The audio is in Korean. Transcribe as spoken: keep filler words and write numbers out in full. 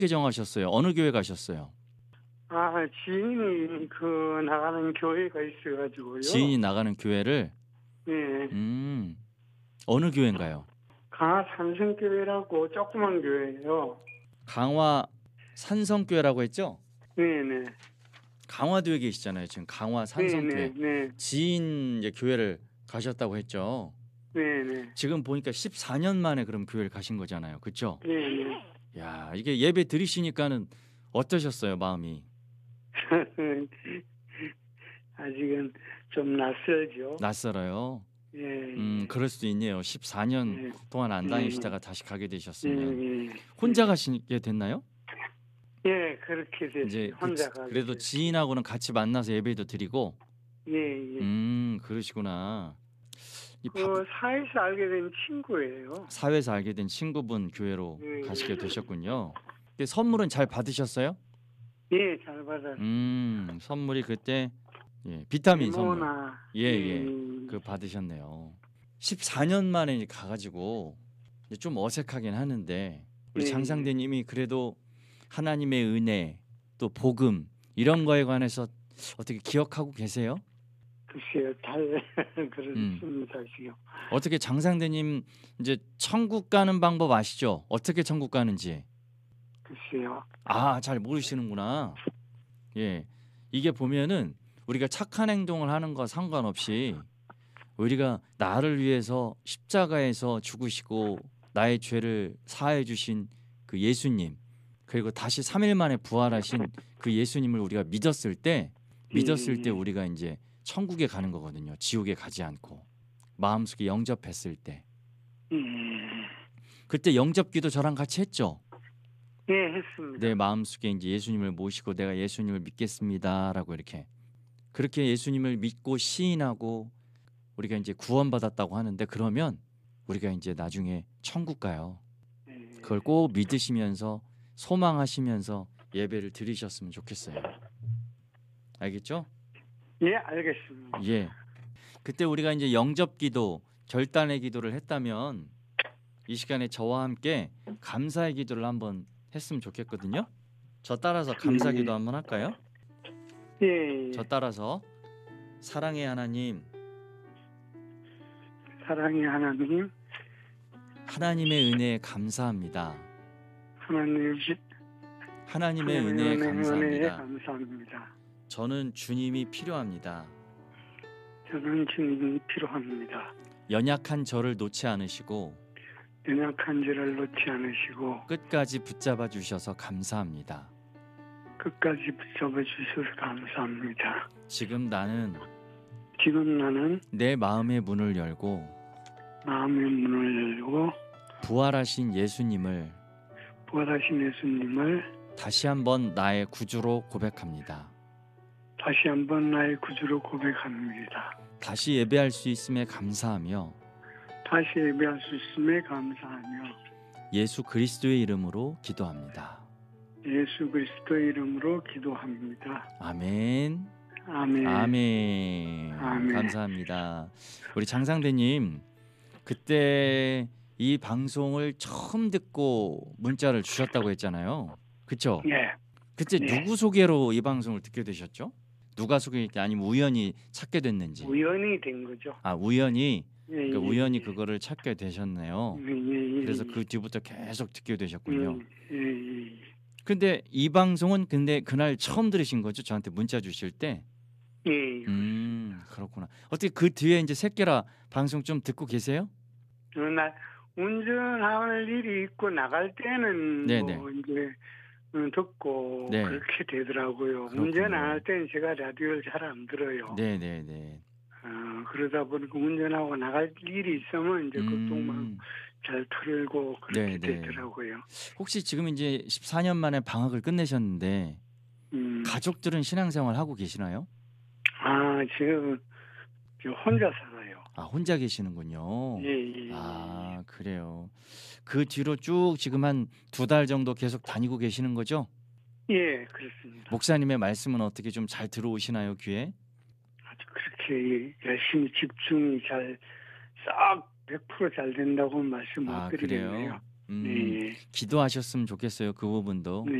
어떻게 정하셨어요? 어느 교회 가셨어요? 아, 지인이 그 나가는 교회가 있어가지고요. 지인이 나가는 교회를 네. 음 어느 교회인가요? 강화 삼성교회라고 조그만 교회예요. 강화 산성교회라고 했죠? 네네. 강화도에 계시잖아요. 지금 강화 산성교회. 네네. 지인 이제 교회를 가셨다고 했죠. 네네. 지금 보니까 십사 년 만에 그럼 교회를 가신 거잖아요. 그렇죠? 네네. 야, 이게 예배 드리시니까는 어떠셨어요, 마음이? 아직은 좀 낯설죠. 낯설어요. 예. 음, 그럴 수도 있네요. 십사 년 예. 동안 안 예. 다니시다가 다시 가게 되셨으면 예. 예. 혼자 가시게 됐나요? 예, 그렇게 됐어요. 이제 그 혼자 지- 가게 그래도 됐어요. 지인하고는 같이 만나서 예배도 드리고. 예, 예. 음, 그러시구나. 이 바- 그 사회에서 알게 된 친구예요. 사회에서 알게 된 친구분 교회로 예. 가시게 되셨군요. 근데 선물은 잘 받으셨어요? 예, 잘 받았어요. 음, 선물이 그때 예, 비타민 선물. 이모나. 예, 예. 그 받으셨네요. 십사 년 만에 이제 가가지고 이제 좀 어색하긴 하는데 우리 예. 장상대님이 그래도 하나님의 은혜 또 복음 이런 거에 관해서 어떻게 기억하고 계세요? 글쎄요, 잘 그렇습니다, 지금. 어떻게 장상대님 이제 천국 가는 방법 아시죠? 어떻게 천국 가는지. 글쎄요. 아, 잘 모르시는구나. 예, 이게 보면은 우리가 착한 행동을 하는 거 상관없이 우리가 나를 위해서 십자가에서 죽으시고 나의 죄를 사해 주신 그 예수님, 그리고 다시 삼 일 만에 부활하신 그 예수님을 우리가 믿었을 때 믿었을 때 예. 우리가 이제 천국에 가는 거거든요. 지옥에 가지 않고 마음속에 영접했을 때. 예. 그때 영접기도 저랑 같이 했죠. 예, 했습니다. 내 마음속에 이제 예수님을 모시고 내가 예수님을 믿겠습니다라고 이렇게 그렇게 예수님을 믿고 시인하고 우리가 이제 구원받았다고 하는데 그러면 우리가 이제 나중에 천국 가요. 예. 그걸 꼭 믿으시면서 소망하시면서 예배를 드리셨으면 좋겠어요. 알겠죠? 예, 알겠습니다. 예. 그때 우리가 이제 영접기도 결단의 기도를 했다면 이 시간에 저와 함께 감사의 기도를 한번 했으면 좋겠거든요. 저 따라서 감사기도 한번 할까요? 예, 예. 저 따라서 사랑의 하나님, 사랑의 하나님, 하나님의 은혜에 감사합니다. 하나님, 하나님의 하나님의 은혜에 은혜에 감사합니다. 감사합니다. 저는 주님이 필요합니다. 저는 주님이 필요합니다. 연약한 저를 놓지 않으시고 연약한 죄를 놓지 않으시고 끝까지 붙잡아 주셔서 감사합니다. 끝까지 붙잡아 주셔서 감사합니다. 지금 나는 지금 나는 내 마음의 문을 열고 마음의 문을 열고 부활하신 예수님을 부활하신 예수님을 다시 한번 나의 구주로 고백합니다. 다시 한번 나의 구주로 고백합니다. 다시 예배할 수 있음에 감사하며 다시 예배할 수 있음에 감사하며 예수 그리스도의 이름으로 기도합니다. 예수 그리스도의 이름으로 기도합니다. 아멘. 아멘. 아멘. 아멘. 감사합니다. 우리 장상대님 그때 이 방송을 처음 듣고 문자를 주셨다고 했잖아요. 그쵸? 예. 그때 네. 누구 소개로 이 방송을 듣게 되셨죠? 누가 소개했지 아니면 우연히 찾게 됐는지. 우연히 된 거죠. 아, 우연히 예, 그러니까 예, 우연히 예. 그거를 찾게 되셨네요. 예, 예, 예, 그래서 예. 그 뒤부터 계속 듣게 되셨군요. 예, 예, 예. 근데 이 방송은 근데 그날 처음 들으신 거죠? 저한테 문자 주실 때. 예, 예. 음, 그렇구나. 어떻게 그 뒤에 이제 새끼라 방송 좀 듣고 계세요? 어느 날 운전할 일이 있고 나갈 때는 네네. 뭐 이제 어, 듣고 네. 그렇게 되더라고요. 그렇군요. 운전 안 할 때는 제가 라디오를 잘 안 들어요. 네, 네, 네. 어, 그러다 보니까 운전하고 나갈 일이 있으면 이제 그쪽만 음, 잘 틀고 그렇게 네, 네. 되더라고요. 혹시 지금 이제 십사 년 만에 방학을 끝내셨는데 음. 가족들은 신앙생활 하고 계시나요? 아, 지금 저 혼자 살아요. 아, 혼자 계시는군요. 예, 예, 예. 아, 그래요. 그 뒤로 쭉 지금 한 두 달 정도 계속 다니고 계시는 거죠? 예, 그렇습니다. 목사님의 말씀은 어떻게 좀 잘 들어오시나요, 귀에? 아주 그렇게 열심히 집중이 잘 싹 백 퍼센트 잘 된다고 말씀 못 아, 드리겠네요. 그래요? 음, 네. 기도하셨으면 좋겠어요. 그 부분도. 네.